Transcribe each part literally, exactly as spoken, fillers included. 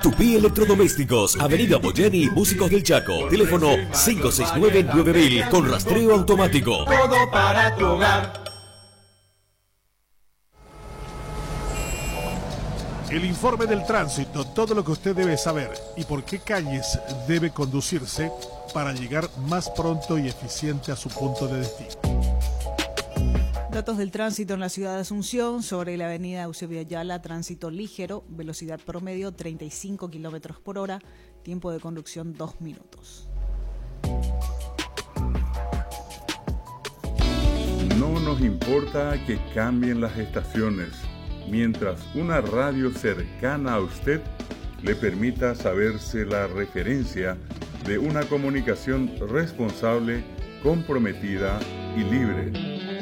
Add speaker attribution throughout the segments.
Speaker 1: Tupí Electrodomésticos, Avenida Boyani, Músicos del Chaco. Teléfono cinco seis nueve nueve mil con rastreo automático.
Speaker 2: Todo para tu hogar.
Speaker 3: El informe del tránsito, todo lo que usted debe saber y por qué calles debe conducirse para llegar más pronto y eficiente a su punto de destino.
Speaker 4: Datos del tránsito en la ciudad de Asunción, sobre la avenida Eusebio Ayala, tránsito ligero, velocidad promedio treinta y cinco kilómetros por hora, tiempo de conducción dos minutos.
Speaker 5: No nos importa que cambien las estaciones, mientras una radio cercana a usted le permita saberse la referencia de una comunicación responsable, comprometida y libre.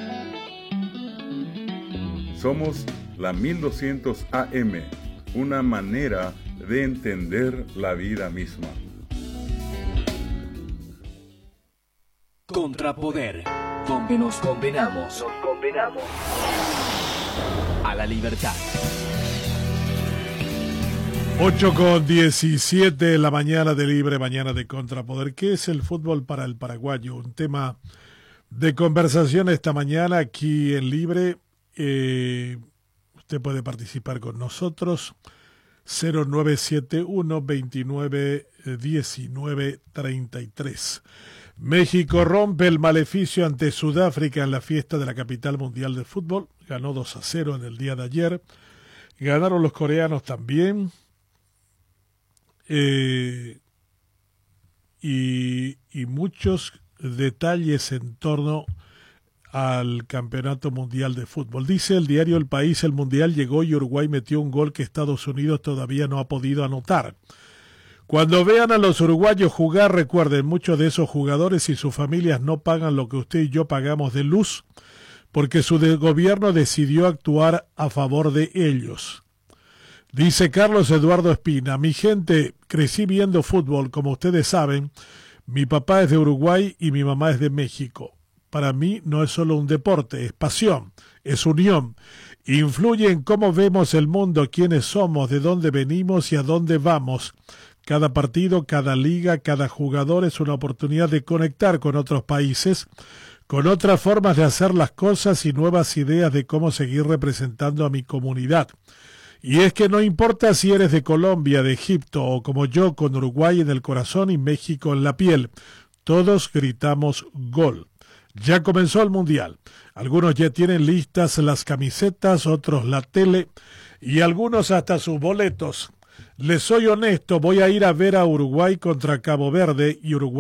Speaker 5: Somos la mil doscientos A M, una manera de entender la vida misma.
Speaker 1: Contrapoder, donde nos condenamos, nos condenamos a la libertad.
Speaker 3: ocho con diecisiete de la mañana de Libre, mañana de Contrapoder. ¿Qué es el fútbol para el paraguayo? Un tema de conversación esta mañana aquí en Libre. Eh, usted puede participar con nosotros. Cero nueve siete uno, veintinueve, diecinueve, treinta y tres. México rompe el maleficio ante Sudáfrica en la fiesta de la capital mundial del fútbol. Ganó dos a cero en el día de ayer. Ganaron los coreanos también. Eh, y, y muchos detalles en torno al Campeonato Mundial de Fútbol. Dice el diario El País, el Mundial llegó y Uruguay metió un gol que Estados Unidos todavía no ha podido anotar. Cuando vean a los uruguayos jugar, recuerden, muchos de esos jugadores y sus familias no pagan lo que usted y yo pagamos de luz, porque su de gobierno decidió actuar a favor de ellos. Dice Carlos Eduardo Espina, mi gente, crecí viendo fútbol, como ustedes saben, mi papá es de Uruguay y mi mamá es de México. Para mí no es solo un deporte, es pasión, es unión. Influye en cómo vemos el mundo, quiénes somos, de dónde venimos y a dónde vamos. Cada partido, cada liga, cada jugador es una oportunidad de conectar con otros países, con otras formas de hacer las cosas y nuevas ideas de cómo seguir representando a mi comunidad. Y es que no importa si eres de Colombia, de Egipto o como yo, con Uruguay en el corazón y México en la piel, todos gritamos gol. Ya comenzó el Mundial. Algunos ya tienen listas las camisetas, otros la tele y algunos hasta sus boletos. Les soy honesto, voy a ir a ver a Uruguay contra Cabo Verde y Uruguay